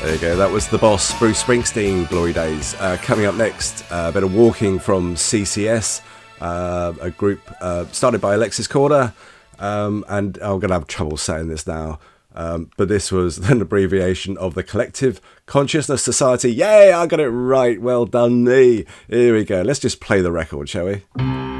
There you go, that was the boss, Bruce Springsteen, Glory Days. Coming up next, a bit of Walking from CCS, a group started by Alexis Corda, and I'm going to have trouble saying this now, but this was an abbreviation of the Collective Consciousness Society. Yay, I got it right, well done me. Here we go, let's just play the record, shall we?